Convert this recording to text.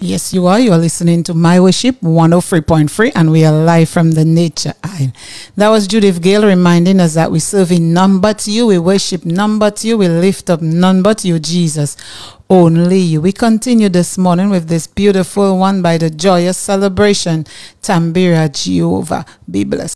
Yes, you are. You are listening to My Worship 103.3, and we are live from the Nature Isle. That was Judith Gale reminding us that we serve in none but you, we worship none but you, we lift up none but you, Jesus. Only you. We continue this morning with this beautiful one by the Joyous Celebration, Tambira Jehovah. Be blessed.